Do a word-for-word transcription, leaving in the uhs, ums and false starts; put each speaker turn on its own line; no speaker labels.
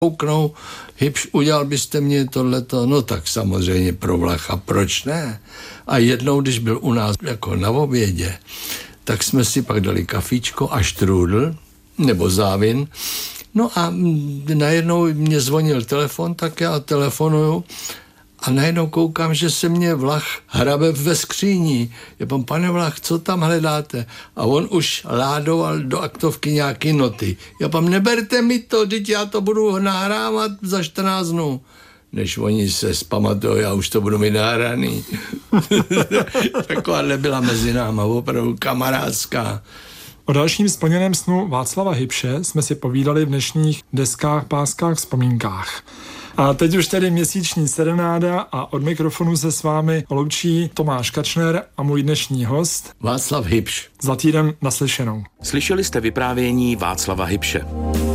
kouknou, Hybš, udělal byste mě tohleto, no tak samozřejmě pro Vlacha, proč ne? A jednou, když byl u nás jako na obědě, tak jsme si pak dali kafíčko a štrůdl, nebo závin, no a najednou mě zvonil telefon, tak já telefonuju a najednou koukám, že se mě Vlach hrabe ve skříni. Já pán, pane Vlach, co tam hledáte? A on už ládoval do aktovky nějaký noty. Já pán, neberte mi to, teď já to budu nahrávat za čtrnáct dnů. Než oni se zpamatují, já už to budu mít nahraný. Takováhle byla mezi náma, opravdu kamarádská.
O dalším splněném snu Václava Hybše jsme si povídali v dnešních deskách, páskách, vzpomínkách. A teď už tedy měsíční serenáda a od mikrofonu se s vámi loučí Tomáš Kačner a můj dnešní host
Václav Hybš.
Za týden naslyšenou.
Slyšeli jste vyprávění Václava Hybše.